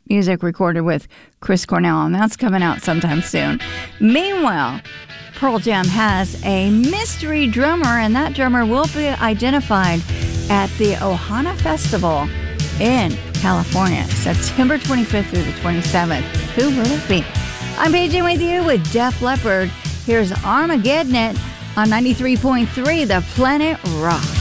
music recorded with Chris Cornell, and that's coming out sometime soon. Meanwhile, Pearl Jam has a mystery drummer, and that drummer will be identified at the Ohana Festival in California, September 25th through the 27th. Who will it be? I'm Paige with you with Def Leppard. Here's Armageddon on 93.3 The Planet Rock.